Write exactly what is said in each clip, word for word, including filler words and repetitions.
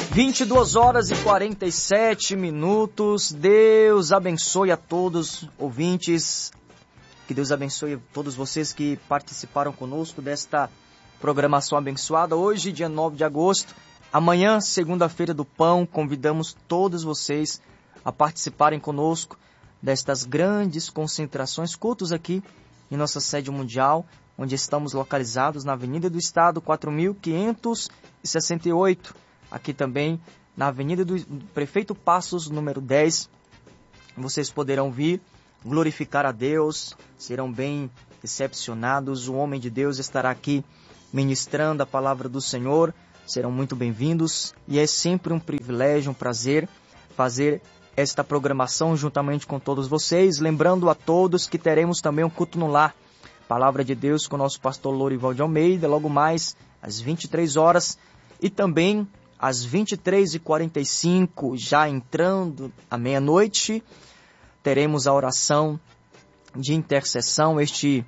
vinte e duas horas e quarenta e sete minutos. Deus abençoe a todos ouvintes. Que Deus abençoe a todos vocês que participaram conosco desta programação abençoada. Hoje, dia nove de agosto, amanhã, segunda-feira do Pão, convidamos todos vocês a participarem conosco destas grandes concentrações, cultos aqui em nossa sede mundial, onde estamos localizados na Avenida do Estado, quatro mil quinhentos e sessenta e oito. Aqui também na Avenida do Prefeito Passos, número dez. Vocês poderão vir glorificar a Deus, serão bem recepcionados. O homem de Deus estará aqui ministrando a palavra do Senhor. Serão muito bem-vindos e é sempre um privilégio, um prazer fazer esta programação juntamente com todos vocês. Lembrando a todos que teremos também um culto no lar. Palavra de Deus com o nosso pastor Lorival de Almeida, logo mais às vinte e três horas e também às vinte e três e quarenta e cinco, já entrando à meia-noite, teremos a oração de intercessão, este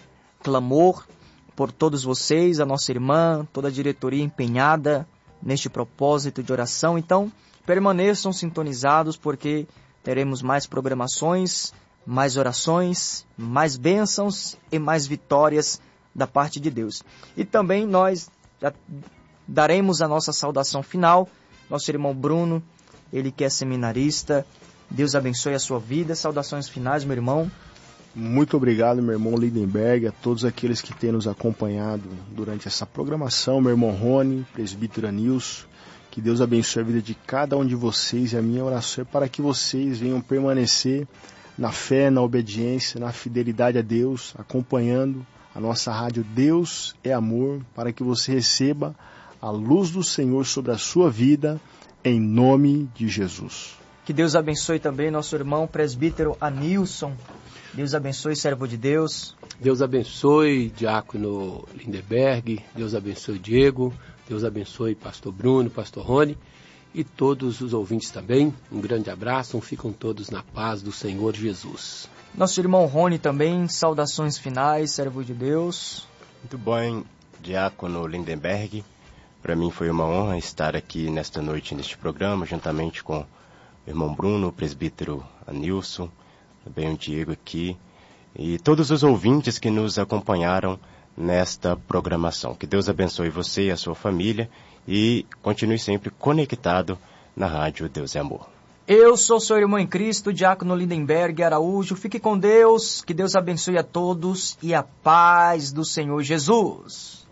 clamor por todos vocês, a nossa irmã, toda a diretoria empenhada neste propósito de oração. Então, permaneçam sintonizados porque teremos mais programações, mais orações, mais bênçãos e mais vitórias da parte de Deus. E também nós já daremos a nossa saudação final. Nosso irmão Bruno, ele que é seminarista, Deus abençoe a sua vida. Saudações finais, meu irmão. Muito obrigado, meu irmão Lindenberg, a todos aqueles que têm nos acompanhado durante essa programação, meu irmão Rony, presbítero Anilson. Que Deus abençoe a vida de cada um de vocês e a minha oração é para que vocês venham permanecer na fé, na obediência, na fidelidade a Deus, acompanhando a nossa rádio Deus é Amor, para que você receba a luz do Senhor sobre a sua vida, em nome de Jesus. Que Deus abençoe também nosso irmão presbítero Anilson. Deus abençoe, servo de Deus. Deus abençoe, diácono Lindenberg. Deus abençoe, Diego. Deus abençoe, pastor Bruno, pastor Rony e todos os ouvintes também. Um grande abraço, ficam todos na paz do Senhor Jesus. Nosso irmão Rony também, saudações finais, servo de Deus. Muito bom, diácono Lindenberg. Para mim foi uma honra estar aqui nesta noite, neste programa, juntamente com o irmão Bruno, o presbítero Anilson, também o Diego aqui, e todos os ouvintes que nos acompanharam nesta programação. Que Deus abençoe você e a sua família e continue sempre conectado na rádio Deus é Amor. Eu sou seu irmão em Cristo, diácono Lindenberg Araújo. Fique com Deus, que Deus abençoe a todos e a paz do Senhor Jesus.